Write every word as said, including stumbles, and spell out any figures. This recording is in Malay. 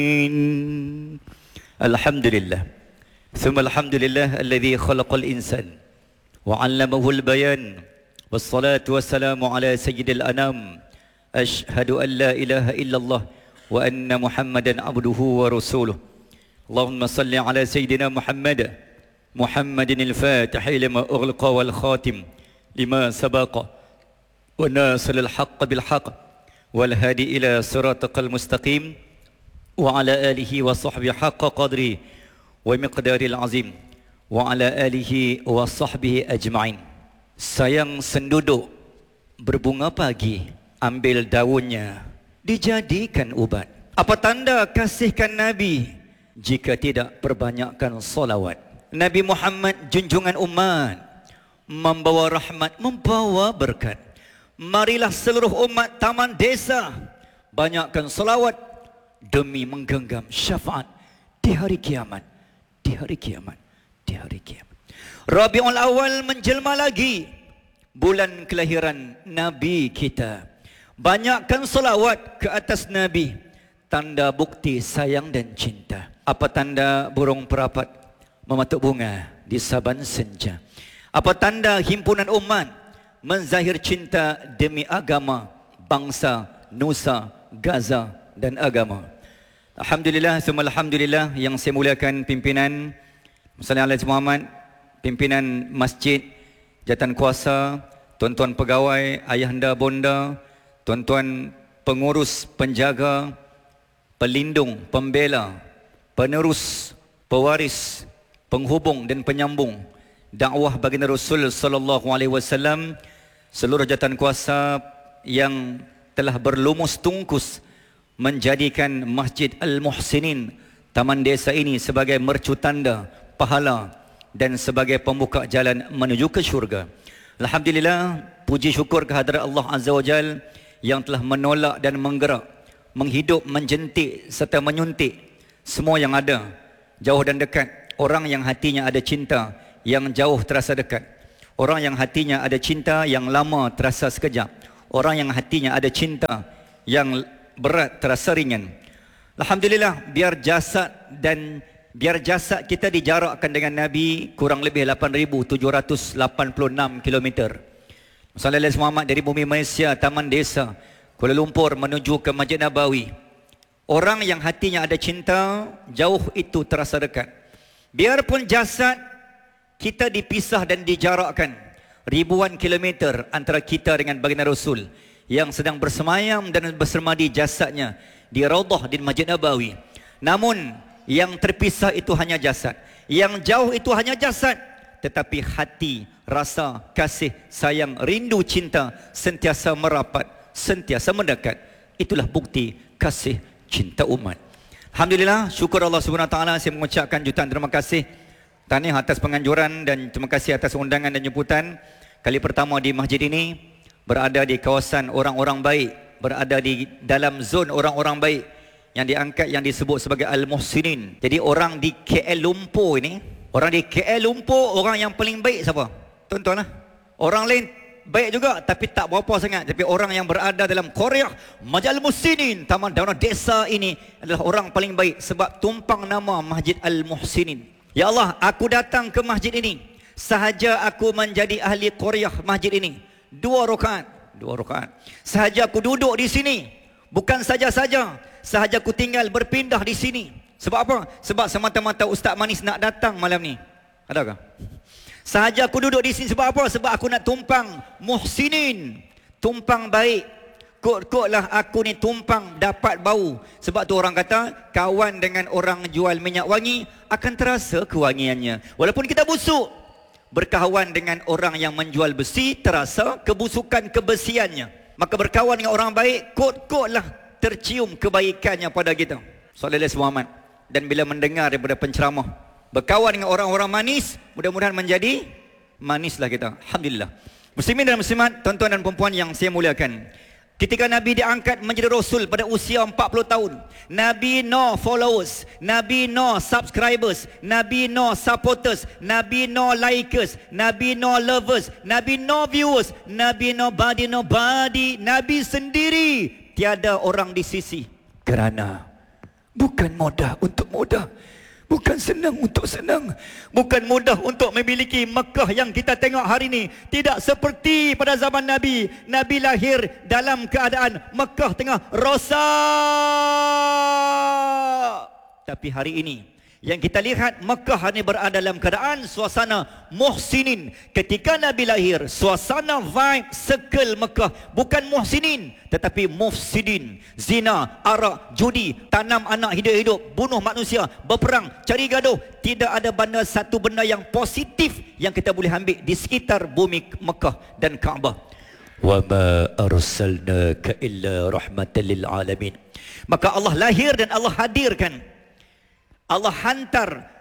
الحمد لله ثم الحمد لله الذي خلق الإنسان وعلمه البيان والصلاة والسلام على سيد الأنام أشهد أن لا إله إلا الله وأن محمدا عبده ورسوله اللهم صل على سيدنا محمد محمد الفاتح لما أغلق والخاتم لما سبق وناصر الحق بالحق والهادي إلى صراطك المستقيم وعلى آله وصحبه حق قدره ومقدار العظيم وعلى آله وصحبه أجمعين. Sayang senduduk berbunga pagi, ambil daunnya dijadikan ubat. Apa tanda kasihkan Nabi jika tidak perbanyakkan solawat? Nabi Muhammad junjungan umat, membawa rahmat, membawa berkat. Marilah seluruh umat taman desa banyakkan solawat demi menggenggam syafaat di hari kiamat, di hari kiamat, di hari kiamat. Rabiul Awal menjelma lagi, bulan kelahiran Nabi kita. Banyakkan solawat ke atas Nabi, tanda bukti sayang dan cinta. Apa tanda burung perapat mematuk bunga di saban senja? Apa tanda himpunan umat menzahir cinta demi agama, bangsa, nusa, Gaza dan agama? Alhamdulillah, summa alhamdulillah, yang saya muliakan pimpinan Muslim Al Muhammad, pimpinan masjid, jawatan kuasa, tuan-tuan pegawai, ayahanda bonda, tuan-tuan pengurus, penjaga, pelindung, pembela, penerus, pewaris, penghubung dan penyambung dakwah baginda Rasul sallallahu alaihi wasallam, seluruh jawatan kuasa yang telah berlumus tungkus menjadikan Masjid Al-Muhsinin Taman Desa ini sebagai mercu tanda pahala dan sebagai pembuka jalan menuju ke syurga. Alhamdulillah, puji syukur kehadrat Allah Azza wa Jal yang telah menolak dan menggerak, menghidup, menjentik serta menyuntik semua yang ada, jauh dan dekat. Orang yang hatinya ada cinta, yang jauh terasa dekat. Orang yang hatinya ada cinta, yang lama terasa sekejap. Orang yang hatinya ada cinta, yang berat terasa ringan. Alhamdulillah, biar jasad dan biar jasad kita dijarakkan dengan Nabi kurang lebih lapan ribu tujuh ratus lapan puluh enam kilometer. Sallallahu Muhammad dari bumi Malaysia, Taman Desa, Kuala Lumpur menuju ke Masjid Nabawi. Orang yang hatinya ada cinta, jauh itu terasa dekat. Biarpun jasad kita dipisah dan dijarakkan ribuan kilometer antara kita dengan baginda Rasul yang sedang bersemayam dan bersemadi jasadnya di Raudhah di Masjid Nabawi. Namun yang terpisah itu hanya jasad, yang jauh itu hanya jasad, tetapi hati, rasa, kasih, sayang, rindu, cinta sentiasa merapat, sentiasa mendekat. Itulah bukti kasih cinta umat. Alhamdulillah, syukur Allah Subhanahu Wa Taala, saya mengucapkan jutaan terima kasih, tahniah atas penganjuran dan terima kasih atas undangan dan jemputan. Kali pertama di masjid ini, berada di kawasan orang-orang baik, berada di dalam zon orang-orang baik yang diangkat, yang disebut sebagai Al-Muhsinin. Jadi orang di K L Lumpur ini, orang di K L Lumpur, orang yang paling baik siapa? Tuan-tuan lah. Orang lain baik juga tapi tak berapa sangat. Tapi orang yang berada dalam Korea, Masjid Al-Muhsinin, Taman Daunah Desa ini adalah orang paling baik sebab tumpang nama Masjid Al-Muhsinin. Ya Allah, aku datang ke masjid ini sahaja aku menjadi ahli Korea masjid ini. Dua rakaat, dua rakaat. Sahaja aku duduk di sini, bukan saja-saja, sahaja aku tinggal berpindah di sini. Sebab apa? Sebab semata-mata Ustaz Manis nak datang malam ni. Adakah? Sahaja aku duduk di sini sebab apa? Sebab aku nak tumpang Muhsinin, tumpang baik. Kot-kotlah aku ni tumpang dapat bau. Sebab tu orang kata kawan dengan orang jual minyak wangi akan terasa kewangiannya. Walaupun kita busuk, berkawan dengan orang yang menjual besi terasa kebusukan kebesiannya. Maka berkawan dengan orang baik, kot-kotlah tercium kebaikannya pada kita. Sallallahu alaihi wasallam. Dan bila mendengar daripada penceramah, berkawan dengan orang-orang manis, mudah-mudahan menjadi manislah kita. Alhamdulillah. Muslimin dan muslimat, tuan-tuan dan puan-puan yang saya muliakan, ketika Nabi diangkat menjadi Rasul pada usia empat puluh tahun, Nabi no followers, Nabi no subscribers, Nabi no supporters, Nabi no likers, Nabi no lovers, Nabi no viewers, Nabi nobody nobody, Nabi sendiri, tiada orang di sisi. Kerana bukan mudah untuk mudah, bukan senang untuk senang, bukan mudah untuk memiliki Mekah yang kita tengok hari ini. Tidak seperti pada zaman Nabi. Nabi lahir dalam keadaan Mekah tengah rosak. Tapi hari ini yang kita lihat, Mekah ini berada dalam keadaan suasana muhsinin. Ketika Nabi lahir, suasana vibe circle Mekah bukan muhsinin tetapi mufsidin. Zina, arak, judi, tanam anak hidup-hidup, bunuh manusia, berperang, cari gaduh. Tidak ada benda satu benda yang positif yang kita boleh ambil di sekitar bumi Mekah dan Kaabah. Wa ma arsalnaka illa rahmatan lil alamin. Maka Allah lahir dan Allah hadirkan, Allah hantar